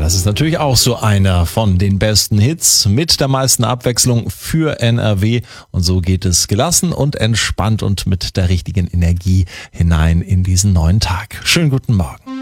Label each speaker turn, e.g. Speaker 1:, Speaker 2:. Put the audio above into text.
Speaker 1: das ist natürlich auch so einer von den besten Hits mit der meisten Abwechslung für NRW. Und so geht es gelassen und entspannt und mit der richtigen Energie hinein in diesen neuen Tag. Schönen guten Morgen.